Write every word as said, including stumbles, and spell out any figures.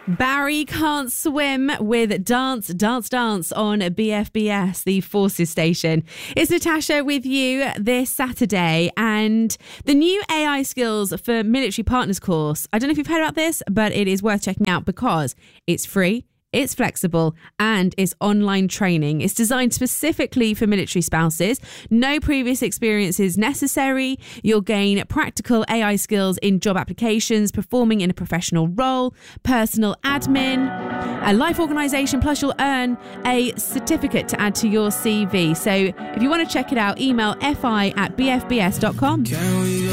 Barry can't swim with Dance, Dance, Dance on B F B S, the Forces station. It's Natasha with you this Saturday, and the new A I Skills for Military Partners course. I don't know if you've heard about this, but it is worth checking out because it's free. It's flexible and it's online training. It's designed specifically for military spouses. No previous experience is necessary. You'll gain practical A I skills in job applications, performing in a professional role, personal admin, a life organisation, plus you'll earn a certificate to add to your C V. So if you want to check it out, email fi at b f b s dot com.